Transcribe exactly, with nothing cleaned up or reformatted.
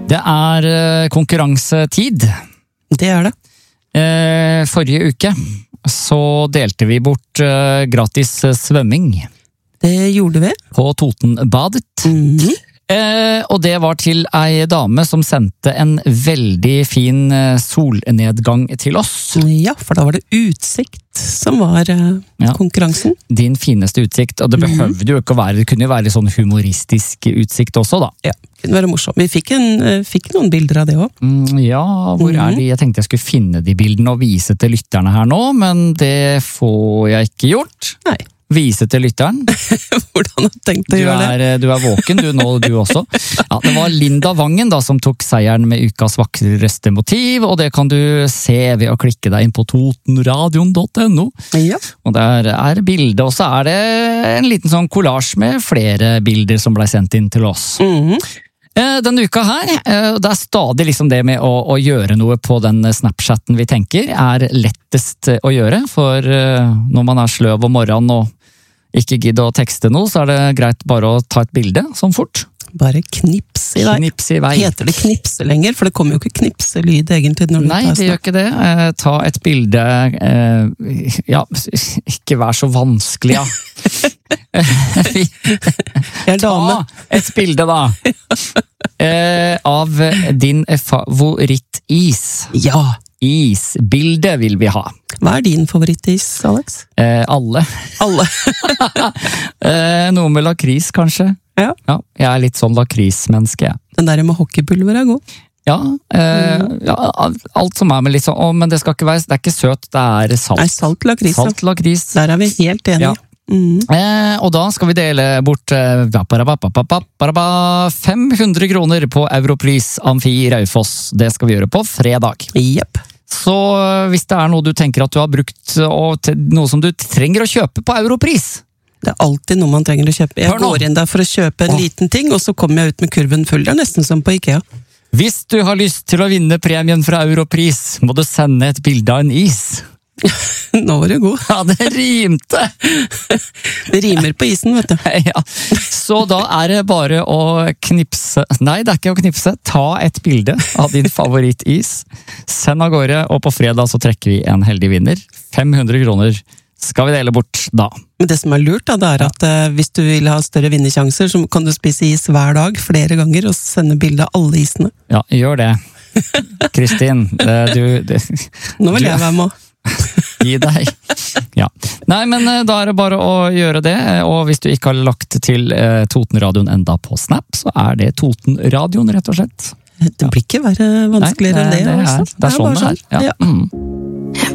Det er eh, konkurransetid. Det er det. Eh, forrige uke så delte vi bort eh, gratis svømming. Det gjorde vi. På Totenbadet. Mhm. Eh, og det var til ei dame som sendte en veldig fin eh, solnedgang til oss. Ja, for da var det utsikt som var eh, Ja. konkurransen. Din fineste utsikt, og det behøvde jo ikke å være, det kunne jo være litt sånn humoristisk utsikt også da. Ja, det kunne være morsomt. Vi fikk, en, eh, fikk noen bilder av det også. Mm, ja, hvor er de? Jeg tenkte jeg skulle finne de bildene og vise til lytterne her nå, men det får jeg ikke gjort. Nei, Vise til lytteren. hvordan har du tenkt å Du gjøre det? er, du er våken, du nå, du også. Ja, det var Linda Vangen da, som tok seieren med ukas vakreste motiv, og det kan du se ved å klikke deg inn på totenradion punktum no. Ja, Og der er bildet, og så er det en liten sånn collage med flere bilder som ble sendt inn til oss. mhm. Eh, Denne uka her, eh, det er stadig liksom det med å, å gjøre noe på den Snapchatten vi tenker er lettest å gjøre, for eh, når man er sløv om morgenen og ikke gidder å tekste noe, så er det greit bare å ta et bilde, sånn fort. Bare knips i vei. Knips i vei. Heter det knipse lenger? For det kommer jo ikke knipselyd egentlig når du Nei, tar det gjør ikke det. Eh, ta et bilde, eh, ja, ikke vær så vanskelig, ja. Jeg er dame. Ta et bilde da, eh, av din favorittis. Ja. Isbilde vil vi ha. Hva er din favorittis, Alex? Eh, alle. Alle. Eh, noe med lakris, kanskje. Ja. Ja, jeg er litt sånn lakrismenneske, jeg. Den der med hockeypulver er god. Ja, eh, ja, alt som er med litt sånn, å, men det skal ikke være, det er ikke søt, det er salt. Nei, salt lakris. ja. Salt lakris. Der er vi helt enige. Ja. Mhm. Eh, og da skal vi dele bort eh, fem hundre kroner på Europris Amfi Raufoss. Det skal vi gjøre på fredag. Jepp. Så eh, hvis det er noe du tenker at du har brukt, og til, noe som du trenger å kjøpe på Europris, Det er alltid noe man trenger å kjøpe. Jeg Hør nå. går inn der for å kjøpe en Åh. liten ting, og så kommer jeg ut med kurven full. Det er nesten som på Ikea. hvis du har lyst til å vinne premien fra Europris, må du sende et bilde av en is. Nå var du god. Ja, det rimte! Det rimer på isen, vet du. Ja. Så da er det bare å knipse. Nei, det er ikke å knipse. Ta et bilde av din favorittis. Send av gårde, og på fredag så trekker vi en heldig vinner. fem hundre kroner skal vi dele bort da. Men det som er lurt, da, det er at eh, hvis du vil ha større vinnersjanser, så kan du spise is hver dag, flere ganger, og sende bilde av alle isene. Ja, gjør det. Kristin, det, du det, Nå vil Du- jeg være med. Gi deg. Ja. Nei, men eh, da er det bare å gjøre det, og hvis du ikke har lagt til eh, Totenradioen enda på Snap, så er det Totenradioen, rett og slett. Det blir ikke verre vanskeligere Nei, enn det. det er, altså. det er sånn bare det er. Ja. Ja. Mm.